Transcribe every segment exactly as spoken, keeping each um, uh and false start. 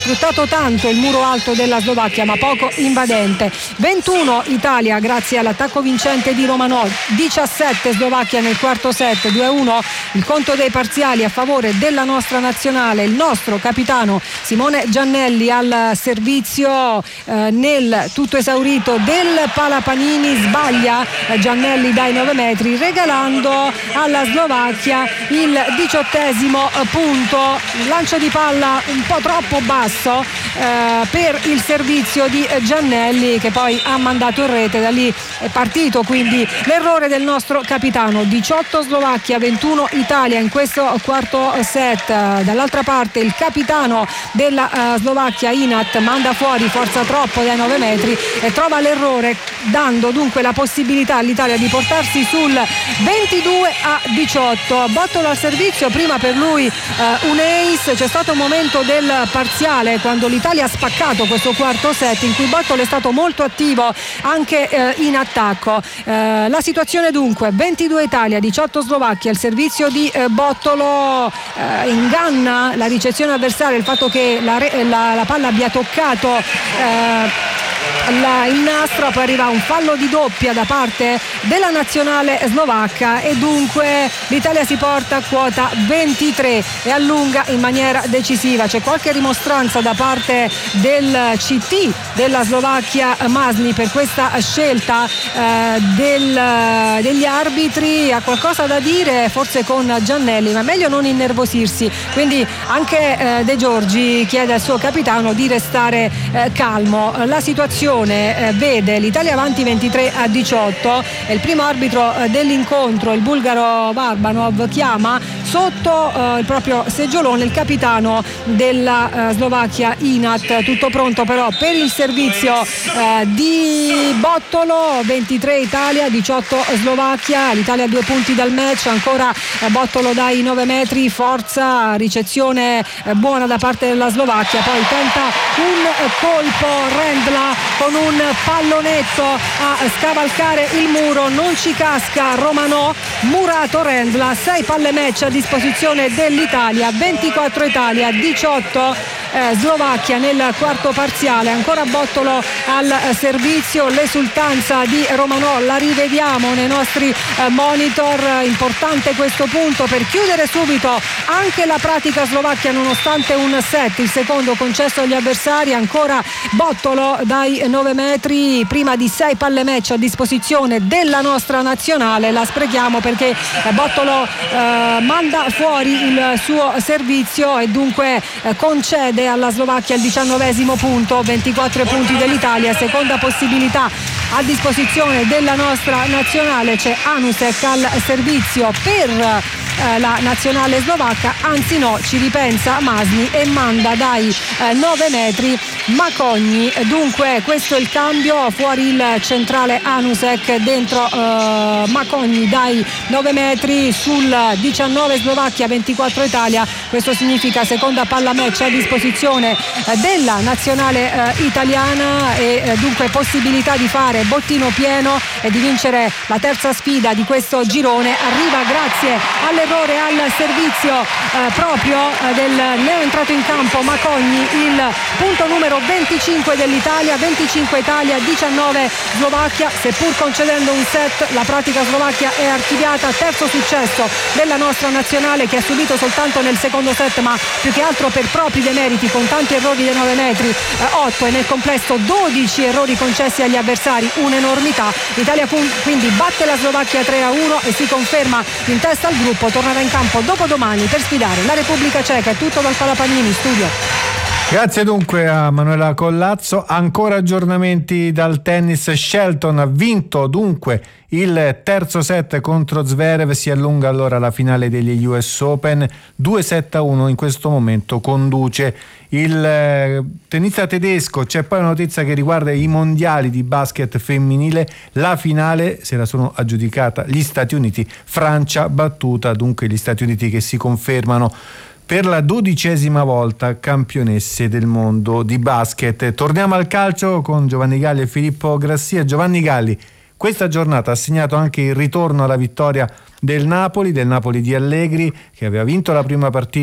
sfruttato tanto il muro alto della Slovacchia ma poco invadente. ventuno Italia grazie all'attacco vincente di Romanò, diciassette Slovacchia nel quarto set, due a uno il conto dei parziali a favore della nostra nazionale. Il nostro capitano Simone Giannelli al servizio eh, nel tutto esaurito del Palapanini, sbaglia eh, Giannelli dai nove metri regalando alla Slovacchia il diciottesimo punto. Lancio di palla un po' troppo basso eh, per il servizio di Giannelli, che poi ha mandato in rete. Da lì è partito quindi l'errore del nostro capitano. diciotto Slovacchia, ventuno Italia in questo quarto set. Dall'altra parte il capitano della uh, Slovacchia Inat manda fuori forza troppo dai nove metri e trova l'errore, dando dunque la possibilità all'Italia di portarsi sul ventidue a diciotto. Bottolo al servizio, prima per lui uh, un ace. C'è stato un momento del parziale quando l'Italia ha spaccato questo quarto set in cui Bottolo è stato molto attivo anche eh, in attacco. Eh, la situazione dunque ventidue Italia, diciotto Slovacchia. Il servizio di eh, Bottolo eh, inganna la ricezione avversaria, il fatto che la, la, la palla abbia toccato eh, La, il nastro. Poi arriva un fallo di doppia da parte della nazionale slovacca e dunque l'Italia si porta a quota ventitré e allunga in maniera decisiva. C'è qualche rimostranza da parte del C T della Slovacchia Masni per questa scelta eh, del, degli arbitri. Ha qualcosa da dire forse con Giannelli, ma meglio non innervosirsi, quindi anche eh, De Giorgi chiede al suo capitano di restare eh, calmo. La situazione eh, vede l'Italia avanti ventitré a diciotto e il primo arbitro eh, dell'incontro, il bulgaro Barbanov, chiama sotto eh, il proprio seggiolone il capitano della eh, Slovacchia Inat. Tutto pronto però per il servizio eh, di Bottolo. ventitré Italia, diciotto Slovacchia. L'Italia a due punti dal match, ancora eh, Bottolo dai nove metri, forza, ricezione eh, buona da parte della Slovacchia. Poi tenta un eh, colpo Rendla con un pallonetto a scavalcare il muro, non ci casca Romanò. Murato Rendla, sei palle match a disposizione dell'Italia, ventiquattro Italia, diciotto eh, Slovacchia nel quarto parziale. Ancora Bottolo al servizio, l'esultanza di Romanò la rivediamo nei nostri eh, monitor. Importante questo punto per chiudere subito anche la pratica slovacchia nonostante un set, il secondo concesso agli avversari. Ancora Bottolo dai nove metri, prima di sei palle match a disposizione della nostra nazionale. La sprechiamo perché Bottolo eh, manda fuori il suo servizio e dunque eh, concede alla Slovacchia il diciannovesimo punto. Ventiquattro punti dell'Italia, seconda possibilità a disposizione della nostra nazionale. C'è Anusek al servizio per eh, la nazionale slovacca, anzi no, ci ripensa Masni e manda dai eh, nove metri Macogni. Dunque questo è il cambio, fuori il centrale Anusek, dentro eh, Macogni dai nove metri, sul diciannove Slovacchia, ventiquattro Italia. Questo significa seconda palla match a disposizione eh, della nazionale eh, italiana e eh, dunque possibilità di fare bottino pieno e di vincere la terza sfida di questo girone. Arriva grazie all'errore al servizio eh, proprio eh, del neoentrato in campo Macogni il punto numero venticinque dell'Italia. Venticinque Italia, diciannove Slovacchia. Seppur concedendo un set, la pratica Slovacchia è archiviata. Terzo successo della nostra nazionale, che ha subito soltanto nel secondo set, ma più che altro per propri demeriti, con tanti errori dei nove metri, eh, otto e nel complesso dodici errori concessi agli avversari, un'enormità. L'Italia quindi batte la Slovacchia tre a uno e si conferma in testa al gruppo. Tornerà in campo dopodomani per sfidare la Repubblica Ceca. È tutto dal Palapanini studio. Grazie dunque a Manuela Collazzo. Ancora aggiornamenti dal tennis. Shelton ha vinto dunque il terzo set contro Zverev, si allunga allora la finale degli U S Open. Due sette a uno in questo momento conduce il eh, tennista tedesco. C'è poi una notizia che riguarda i mondiali di basket femminile. La finale se la sono aggiudicata gli Stati Uniti, Francia battuta, dunque gli Stati Uniti che si confermano per la dodicesima volta campionesse del mondo di basket. Torniamo al calcio con Giovanni Galli e Filippo Grassia. Giovanni Galli, questa giornata ha segnato anche il ritorno alla vittoria del Napoli, del Napoli di Allegri, che aveva vinto la prima partita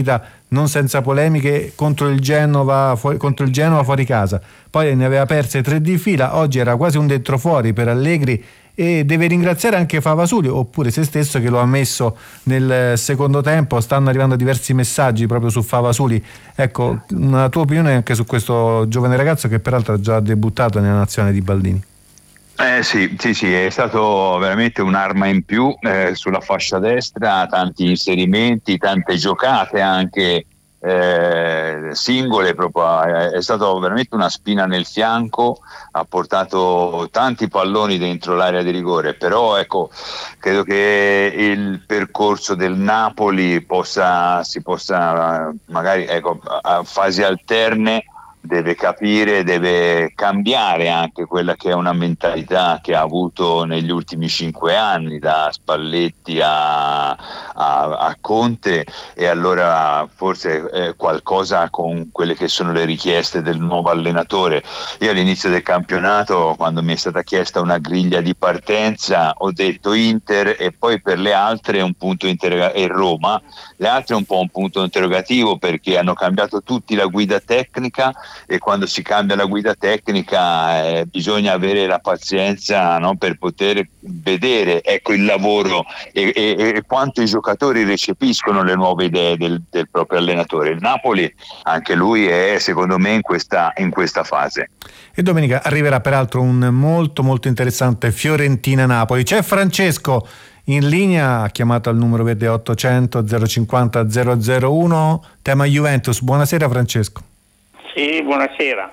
non senza polemiche, contro il Genova, fu- contro il Genova fuori casa, poi ne aveva perse tre di fila, oggi era quasi un dentro fuori per Allegri e deve ringraziare anche Favasuli oppure se stesso che lo ha messo nel secondo tempo. Stanno arrivando diversi messaggi proprio su Favasuli. Ecco, una tua opinione anche su questo giovane ragazzo che peraltro ha già debuttato nella nazionale di Baldini. Eh sì, sì, sì, è stato veramente un'arma in più eh, sulla fascia destra, tanti inserimenti, tante giocate anche eh, singole, proprio, eh, è stato veramente una spina nel fianco, ha portato tanti palloni dentro l'area di rigore, però ecco, credo che il percorso del Napoli possa, si possa magari ecco, a fasi alterne deve capire, deve cambiare anche quella che è una mentalità che ha avuto negli ultimi cinque anni, da Spalletti a, a, a Conte, e allora forse eh, qualcosa con quelle che sono le richieste del nuovo allenatore. Io all'inizio del campionato, quando mi è stata chiesta una griglia di partenza, ho detto Inter e poi per le altre un punto interrogativo, e Roma, le altre un po' un punto interrogativo perché hanno cambiato tutti la guida tecnica, e quando si cambia la guida tecnica eh, bisogna avere la pazienza, no, per poter vedere ecco il lavoro e, e, e quanto i giocatori recepiscono le nuove idee del, del proprio allenatore. Il Napoli anche lui è secondo me in questa, in questa fase. E domenica arriverà peraltro un molto molto interessante Fiorentina-Napoli. C'è Francesco in linea, chiamato al numero verde ottocento zero cinquanta zero zero uno, tema Juventus. Buonasera Francesco. Sì, buonasera.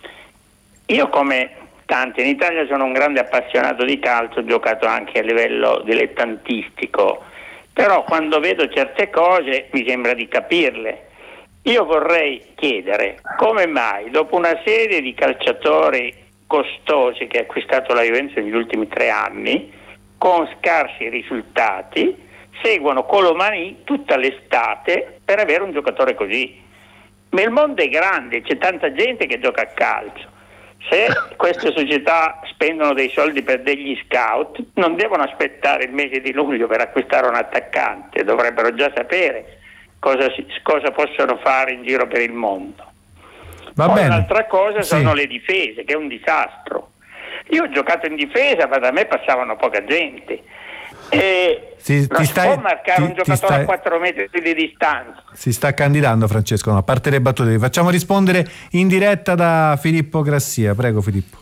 Io come tanti in Italia sono un grande appassionato di calcio, ho giocato anche a livello dilettantistico, però quando vedo certe cose mi sembra di capirle. Io vorrei chiedere come mai dopo una serie di calciatori costosi che ha acquistato la Juventus negli ultimi tre anni, con scarsi risultati, seguono Colomani tutta l'estate per avere un giocatore così. Ma il mondo è grande, c'è tanta gente che gioca a calcio. Se queste società spendono dei soldi per degli scout, non devono aspettare il mese di luglio per acquistare un attaccante, dovrebbero già sapere cosa, si, cosa possono fare in giro per il mondo. Va Poi bene. un'altra cosa Sì. sono le difese, che è un disastro. Io ho giocato in difesa, ma da me passavano poca gente. E Si, non ti si stai, può marcare ti, un ti giocatore stai, a quattro metri di distanza. si sta candidando Francesco, no, a parte le battute, vi facciamo rispondere in diretta da Filippo Grassia. Prego Filippo.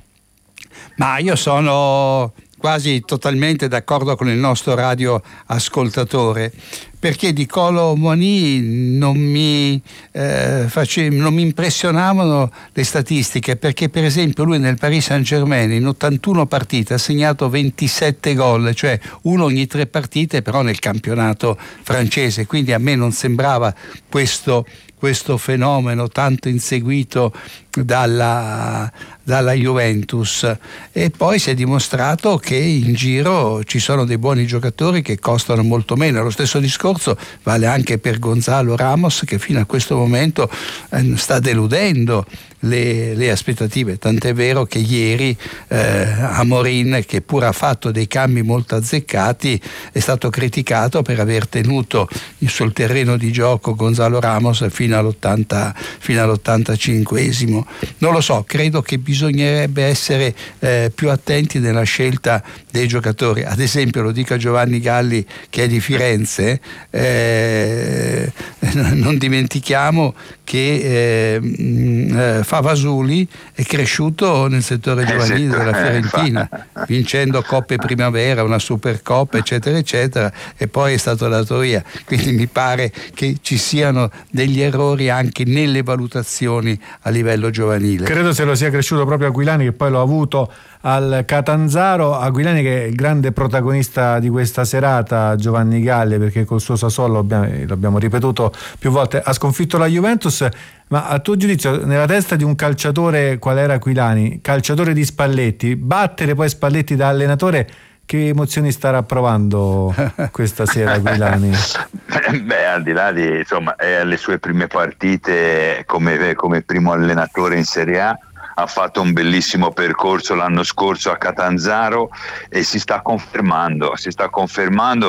Ma io sono quasi totalmente d'accordo con il nostro radioascoltatore, perché di Colomani non mi, eh, face, non mi impressionavano le statistiche, perché per esempio lui nel Paris Saint-Germain in ottantuno partite ha segnato ventisette gol, cioè uno ogni tre partite, però nel campionato francese, quindi a me non sembrava questo questo fenomeno tanto inseguito dalla, dalla Juventus. E poi si è dimostrato che in giro ci sono dei buoni giocatori che costano molto meno. Lo stesso discorso vale anche per Gonzalo Ramos, che fino a questo momento eh, sta deludendo le, le aspettative, tant'è vero che ieri eh, Amorin, che pur ha fatto dei cambi molto azzeccati, è stato criticato per aver tenuto sul terreno di gioco Gonzalo Ramos fino all'ottanta, fino all'ottantacinquesimo. Non lo so, credo che bisognerebbe essere eh, più attenti nella scelta dei giocatori. Ad esempio, lo dico a Giovanni Galli che è di Firenze, eh, non dimentichiamo che eh, mh, Favasuli è cresciuto nel settore giovanile della Fiorentina, vincendo Coppe Primavera, una Supercoppa, eccetera eccetera, e poi è stato dato via. Quindi mi pare che ci siano degli errori anche nelle valutazioni a livello giovanile. Credo se lo sia cresciuto proprio Aquilani, che poi l'ho avuto al Catanzaro. Aquilani che è il grande protagonista di questa serata, Giovanni Galli, perché col suo Sassuolo, l'abbiamo ripetuto più volte, ha sconfitto la Juventus. Ma a tuo giudizio, nella testa di un calciatore qual era Aquilani, calciatore di Spalletti, battere poi Spalletti da allenatore, che emozioni starà provando questa sera Aquilani? Beh, al di là di, insomma, è alle sue prime partite come, come primo allenatore in Serie A, ha fatto un bellissimo percorso l'anno scorso a Catanzaro e si sta confermando, si sta confermando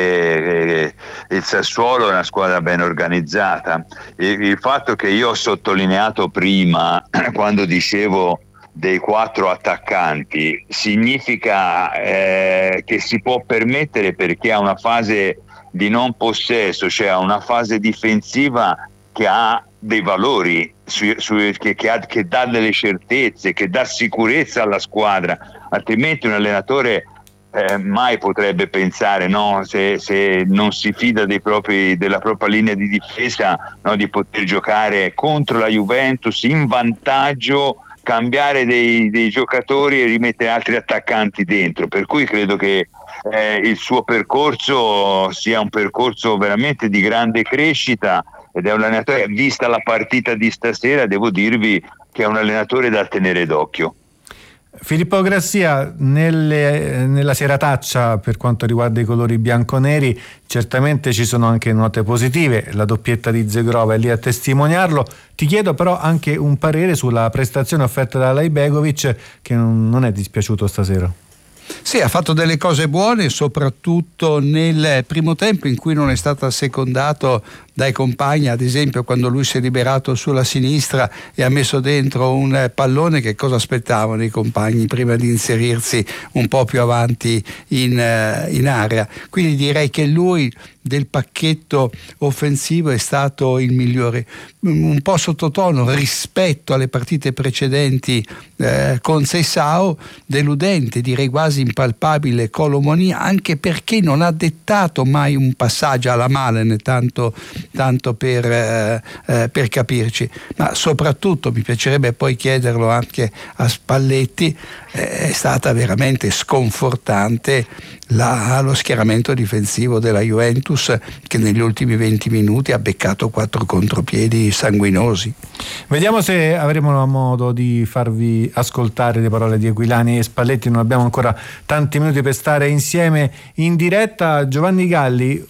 perché il Sassuolo è una squadra ben organizzata. Il, il fatto che io ho sottolineato prima quando dicevo dei quattro attaccanti significa eh, che si può permettere, perché ha una fase di non possesso, cioè ha una fase difensiva che ha dei valori, su, su, che, che, ha, che dà delle certezze, che dà sicurezza alla squadra, altrimenti un allenatore eh, mai potrebbe pensare, no, se, se non si fida dei propri, della propria linea di difesa, no, di poter giocare contro la Juventus in vantaggio, cambiare dei, dei giocatori e rimettere altri attaccanti dentro, per cui credo che eh, il suo percorso sia un percorso veramente di grande crescita ed è un allenatore, vista la partita di stasera, devo dirvi che è un allenatore da tenere d'occhio. Filippo Grassia, nelle, nella serataccia per quanto riguarda i colori bianconeri certamente ci sono anche note positive, la doppietta di Zegrova è lì a testimoniarlo. Ti chiedo però anche un parere sulla prestazione offerta da Laibegovic, che non, non è dispiaciuto stasera. Sì, ha fatto delle cose buone, soprattutto nel primo tempo in cui non è stato assecondato dai compagni, ad esempio quando lui si è liberato sulla sinistra e ha messo dentro un pallone. Che cosa aspettavano i compagni prima di inserirsi un po' più avanti in, in area? Quindi direi che lui del pacchetto offensivo è stato il migliore, un po' sottotono rispetto alle partite precedenti eh, con Seisao, deludente, direi quasi impalpabile Kolo Muani, anche perché non ha dettato mai un passaggio alla Malen, tanto, tanto per, eh, eh, per capirci, ma soprattutto mi piacerebbe poi chiederlo anche a Spalletti, eh, è stata veramente sconfortante La, lo schieramento difensivo della Juventus, che negli ultimi venti minuti ha beccato quattro contropiedi sanguinosi. Vediamo se avremo modo di farvi ascoltare le parole di Aquilani e Spalletti, non abbiamo ancora tanti minuti per stare insieme in diretta. Giovanni Galli,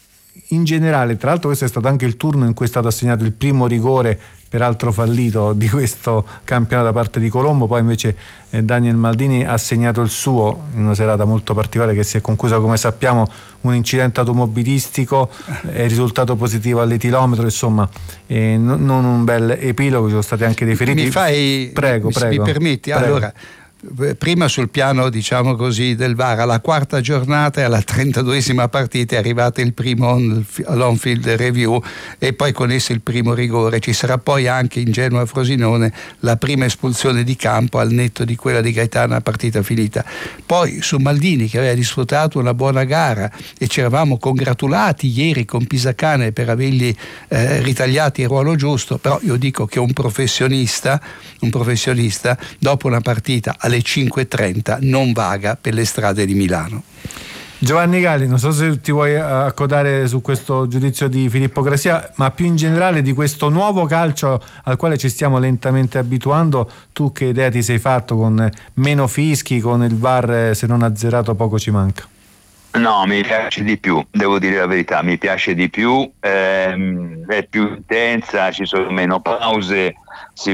in generale, tra l'altro questo è stato anche il turno in cui è stato assegnato il primo rigore, peraltro fallito, di questo campionato da parte di Colombo, poi invece eh, Daniel Maldini ha segnato il suo in una serata molto particolare che si è conclusa, come sappiamo, un incidente automobilistico, è risultato positivo all'etilometro, insomma eh, non, non un bel epilogo, ci sono stati anche dei feriti. Mi fai, prego, mi, prego, mi permetti? prego. Allora, prima sul piano, diciamo così, del V A R, alla quarta giornata e alla trentaduesima partita è arrivato il primo on-field review e poi con esso il primo rigore. Ci sarà poi anche in Genoa Frosinone la prima espulsione di campo al netto di quella di Gaetano a partita finita. Poi su Maldini, che aveva disputato una buona gara e ci eravamo congratulati ieri con Pisacane per avergli eh, ritagliati il ruolo giusto, però io dico che un professionista un professionista dopo una partita alle cinque e trenta non vaga per le strade di Milano. Giovanni Galli, non so se ti vuoi accodare su questo giudizio di Filippo Grassia, ma più in generale di questo nuovo calcio al quale ci stiamo lentamente abituando. Tu che idea ti sei fatto con meno fischi, con il V A R se non azzerato poco ci manca? No, mi piace di più, devo dire la verità, mi piace di più, ehm, è più intensa, ci sono meno pause, si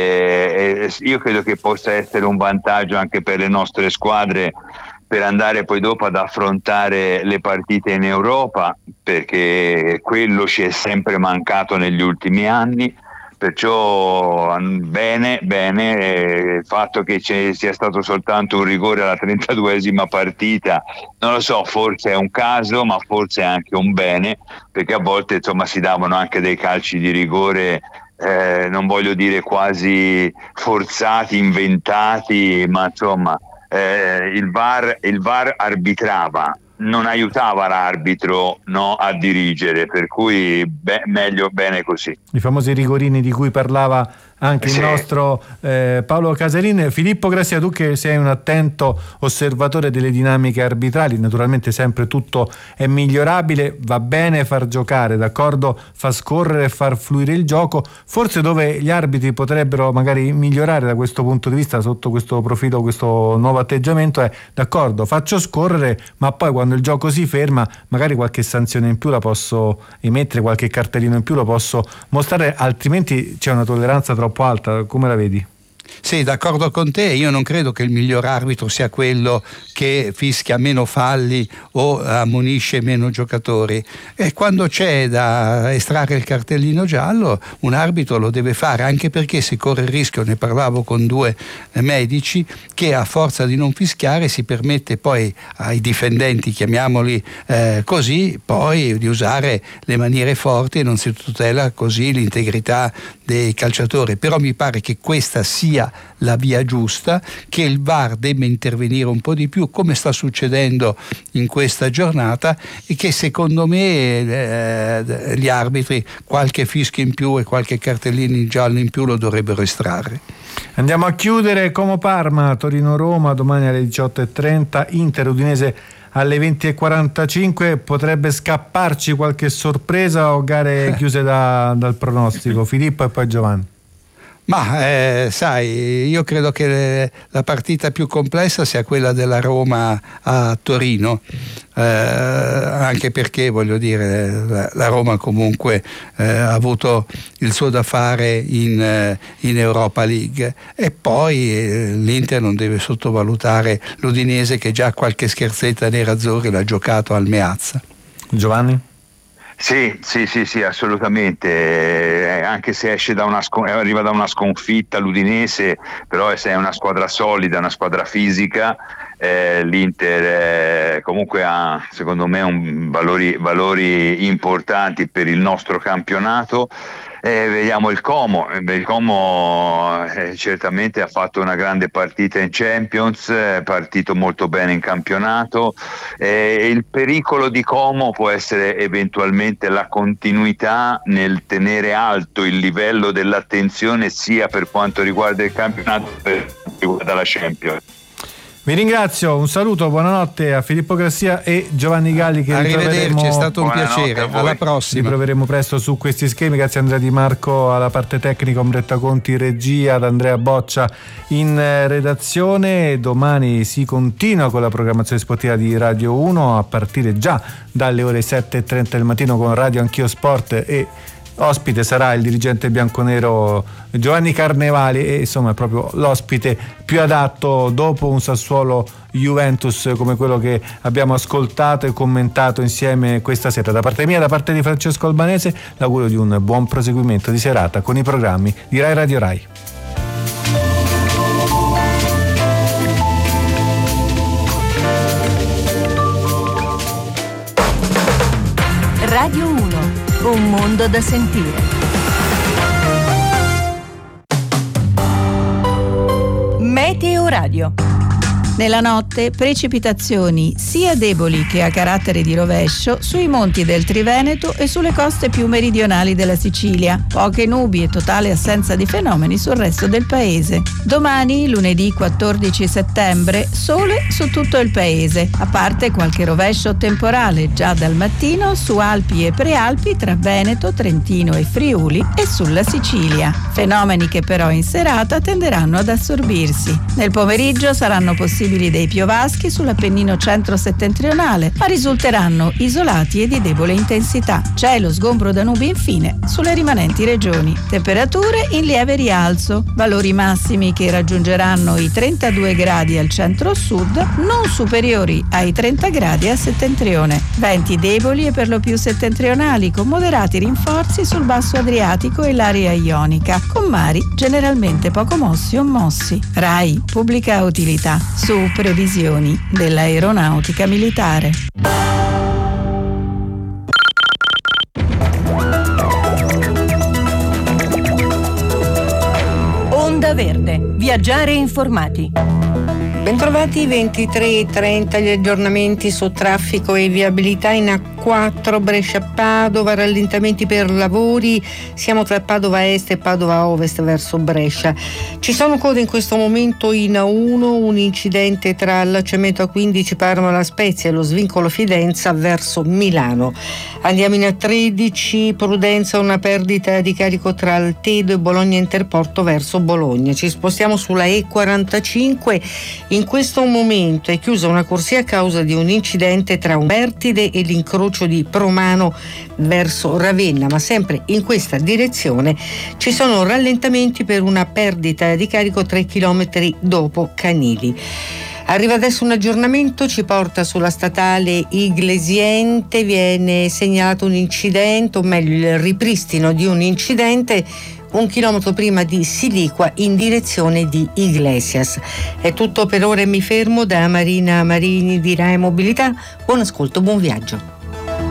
vede, eh, io credo che possa essere un vantaggio anche per le nostre squadre per andare poi dopo ad affrontare le partite in Europa, perché quello ci è sempre mancato negli ultimi anni. Perciò bene, bene, il fatto che ci sia stato soltanto un rigore alla trentaduesima partita, non lo so, forse è un caso, ma forse è anche un bene, perché a volte insomma si davano anche dei calci di rigore, eh, non voglio dire quasi forzati, inventati, ma insomma eh, il V A R, il V A R arbitrava, non aiutava l'arbitro, no, a dirigere, per cui be- meglio bene così. I famosi rigorini di cui parlava anche sì. il nostro eh, Paolo Casarin. Filippo Grassia, tu che sei un attento osservatore delle dinamiche arbitrali, naturalmente sempre tutto è migliorabile, va bene far giocare, d'accordo, far scorrere e far fluire il gioco, forse dove gli arbitri potrebbero magari migliorare da questo punto di vista, sotto questo profilo, questo nuovo atteggiamento, è d'accordo, faccio scorrere, ma poi quando il gioco si ferma magari qualche sanzione in più la posso emettere, qualche cartellino in più lo posso mostrare, altrimenti c'è una tolleranza troppo alta. Come la vedi? Sì, d'accordo con te, io non credo che il miglior arbitro sia quello che fischia meno falli o ammonisce meno giocatori, e quando c'è da estrarre il cartellino giallo un arbitro lo deve fare, anche perché si corre il rischio, ne parlavo con due medici, che a forza di non fischiare si permette poi ai difendenti, chiamiamoli eh, così, poi di usare le maniere forti e non si tutela così l'integrità dei calciatori. Però mi pare che questa sia la via giusta, che il V A R debba intervenire un po' di più, come sta succedendo in questa giornata, e che secondo me eh, gli arbitri qualche fischio in più e qualche cartellino in giallo in più lo dovrebbero estrarre. Andiamo a chiudere. Como Parma, Torino-Roma domani alle diciotto e trenta, Inter Udinese alle venti e quarantacinque. Potrebbe scapparci qualche sorpresa o gare chiuse da, dal pronostico? Filippo e poi Giovanni. Ma eh, sai, io credo che le, la partita più complessa sia quella della Roma a Torino, eh, anche perché voglio dire la, la Roma comunque eh, ha avuto il suo da fare in, eh, in Europa League, e poi eh, l'Inter non deve sottovalutare l'Udinese, che già qualche scherzetta nerazzurri l'ha giocato al Meazza. Giovanni? Sì, sì, sì, sì, assolutamente, eh, anche se esce da una scon- arriva da una sconfitta l'Udinese, però è una squadra solida, una squadra fisica, eh, l'Inter eh, comunque ha secondo me un valori, valori importanti per il nostro campionato. Eh, vediamo il Como, il Como eh, certamente ha fatto una grande partita in Champions, è eh, partito molto bene in campionato, eh, il pericolo di Como può essere eventualmente la continuità nel tenere alto il livello dell'attenzione sia per quanto riguarda il campionato che per quanto riguarda la Champions. Vi ringrazio, un saluto, buonanotte a Filippo Grassia e Giovanni Galli, che arrivederci, è stato un piacere, alla prossima. Ritroveremo presto su questi schemi. Grazie a Andrea Di Marco alla parte tecnica, Ombretta Conti regia, ad Andrea Boccia in redazione. Domani si continua con la programmazione sportiva di Radio uno a partire già dalle ore sette e trenta del mattino con Radio Anch'io Sport, e ospite sarà il dirigente bianconero Giovanni Carnevali, e insomma è proprio l'ospite più adatto dopo un Sassuolo Juventus come quello che abbiamo ascoltato e commentato insieme questa sera. Da parte mia, da parte di Francesco Albanese, l'augurio di un buon proseguimento di serata con i programmi di Rai Radio Rai. Radio uno, un mondo da sentire. Meteo Radio. Nella notte precipitazioni sia deboli che a carattere di rovescio sui monti del Triveneto e sulle coste più meridionali della Sicilia. Poche nubi e totale assenza di fenomeni sul resto del paese. Domani, lunedì quattordici settembre, sole su tutto il paese, a parte qualche rovescio temporale già dal mattino su Alpi e Prealpi tra Veneto, Trentino e Friuli e sulla Sicilia. Fenomeni che però in serata tenderanno ad assorbirsi. Nel pomeriggio saranno possibili dei piovaschi sull'Appennino centro-settentrionale, ma risulteranno isolati e di debole intensità. Cielo sgombro da nubi infine sulle rimanenti regioni. Temperature in lieve rialzo, valori massimi che raggiungeranno i trentadue gradi al centro-sud, non superiori ai trenta gradi a settentrione. Venti deboli e per lo più settentrionali, con moderati rinforzi sul basso Adriatico e l'area ionica, con mari generalmente poco mossi o mossi. Rai, pubblica utilità, su previsioni dell'aeronautica militare. Onda Verde, viaggiare informati. Bentrovati, ventitré e trenta gli aggiornamenti su traffico e viabilità in A quattro Brescia-Padova, rallentamenti per lavori, siamo tra Padova Est e Padova Ovest verso Brescia. Ci sono code in questo momento in A uno, un incidente tra allacciamento A quindici Parma La Spezia e lo svincolo Fidenza verso Milano. Andiamo in A tredici, Prudenza, una perdita di carico tra Altedo e Bologna Interporto verso Bologna. Ci spostiamo sulla E quarantacinque, in questo momento è chiusa una corsia a causa di un incidente tra Umbertide e l'incrocio all'incrocio di Promano verso Ravenna, ma sempre in questa direzione ci sono rallentamenti per una perdita di carico tre chilometri dopo Canili. Arriva adesso un aggiornamento, ci porta sulla statale Iglesiente, viene segnalato un incidente, o meglio il ripristino di un incidente un chilometro prima di Siliqua in direzione di Iglesias. È tutto per ora e mi fermo. Da Marina Marini di Rai Mobilità, buon ascolto, buon viaggio.